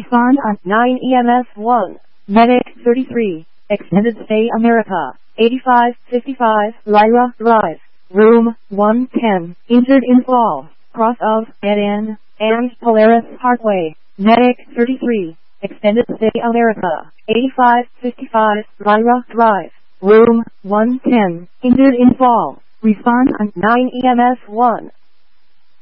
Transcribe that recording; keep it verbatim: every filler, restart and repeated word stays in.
Respond on nine E M S one. Medic thirty-three. Extended Stay America. eighty-five fifty-five Lyra Drive. Room one ten. Injured in fall. Cross of Dead End and Polaris Parkway. Medic thirty-three. Extended Stay America. eighty-five fifty-five Lyra Drive. Room one ten. Injured in fall. Respond on nine E M S one.